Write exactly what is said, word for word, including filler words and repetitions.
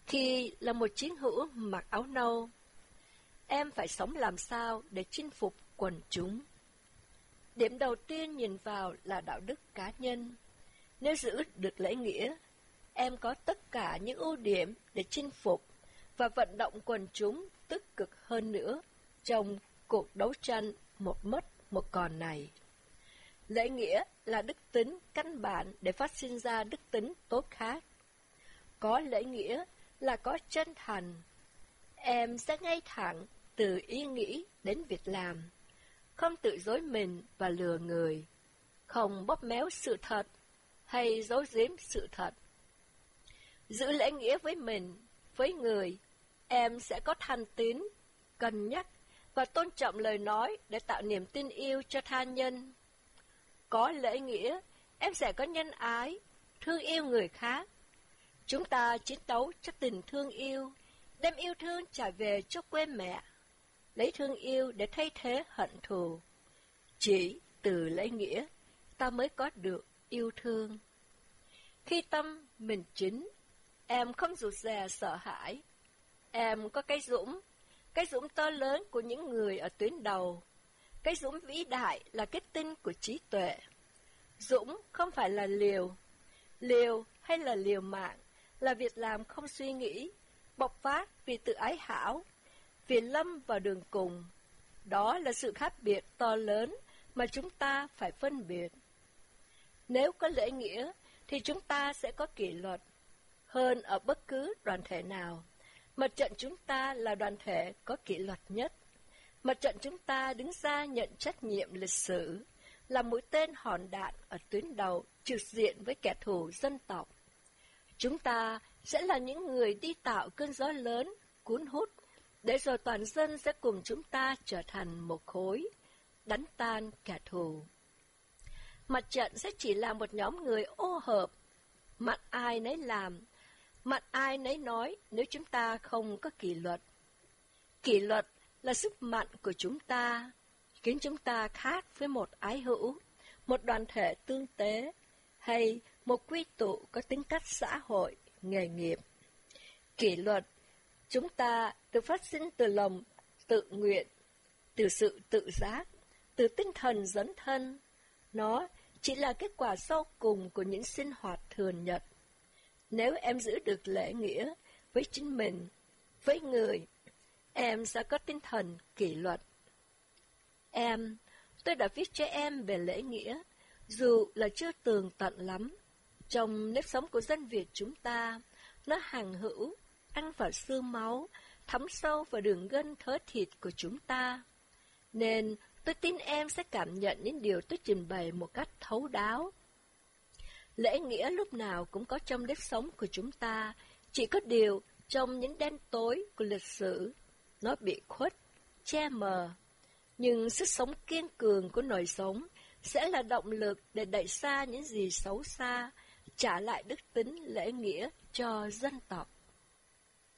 Khi là một chiến hữu mặc áo nâu, em phải sống làm sao để chinh phục quần chúng. Điểm đầu tiên nhìn vào là đạo đức cá nhân. Nếu giữ được lễ nghĩa, em có tất cả những ưu điểm để chinh phục và vận động quần chúng tích cực hơn nữa trong cuộc đấu tranh một mất một còn này. Lễ nghĩa là đức tính căn bản để phát sinh ra đức tính tốt khác. Có lễ nghĩa là có chân thành. Em sẽ ngay thẳng từ ý nghĩ đến việc làm, không tự dối mình và lừa người, không bóp méo sự thật hay giấu giếm sự thật. Giữ lễ nghĩa với mình, với người, em sẽ có thành tín, cân nhắc và tôn trọng lời nói để tạo niềm tin yêu cho tha nhân. Có lễ nghĩa, em sẽ có nhân ái, thương yêu người khác. Chúng ta chiến đấu cho tình thương yêu, đem yêu thương trả về cho quê mẹ, lấy thương yêu để thay thế hận thù. Chỉ từ lễ nghĩa, ta mới có được yêu thương. Khi tâm mình chính, em không rụt rè sợ hãi. Em có cái dũng, cái dũng to lớn của những người ở tuyến đầu. Cái dũng vĩ đại là kết tinh của trí tuệ. Dũng không phải là liều. Liều hay là liều mạng là việc làm không suy nghĩ, bộc phát vì tự ái hảo, vì lâm vào đường cùng. Đó là sự khác biệt to lớn mà chúng ta phải phân biệt. Nếu có lễ nghĩa thì chúng ta sẽ có kỷ luật hơn ở bất cứ đoàn thể nào. Mặt trận chúng ta là đoàn thể có kỷ luật nhất. Mặt trận chúng ta đứng ra nhận trách nhiệm lịch sử, là mũi tên hòn đạn ở tuyến đầu trực diện với kẻ thù dân tộc. Chúng ta sẽ là những người đi tạo cơn gió lớn, cuốn hút, để rồi toàn dân sẽ cùng chúng ta trở thành một khối, đánh tan kẻ thù. Mặt trận sẽ chỉ là một nhóm người ô hợp, mặt ai nấy làm, mặt ai nấy nói nếu chúng ta không có kỷ luật. Kỷ luật là sức mạnh của chúng ta, khiến chúng ta khác với một ái hữu, một đoàn thể tương tế, hay một quy tụ có tính cách xã hội, nghề nghiệp. Kỷ luật, chúng ta được phát sinh từ lòng tự nguyện, từ sự tự giác, từ tinh thần dấn thân. Nó chỉ là kết quả sau cùng của những sinh hoạt thường nhật. Nếu em giữ được lễ nghĩa với chính mình, với người, em sẽ có tinh thần kỷ luật. Em, tôi đã viết cho em về lễ nghĩa, dù là chưa tường tận lắm. Trong nếp sống của dân Việt chúng ta, nó hằng hữu, ăn vào xương máu, thấm sâu vào đường gân thớ thịt của chúng ta. Nên tôi tin em sẽ cảm nhận những điều tôi trình bày một cách thấu đáo. Lễ nghĩa lúc nào cũng có trong nếp sống của chúng ta, chỉ có điều trong những đen tối của lịch sử, nó bị khuất, che mờ. Nhưng sức sống kiên cường của nòi sống sẽ là động lực để đẩy xa những gì xấu xa, trả lại đức tính lễ nghĩa cho dân tộc.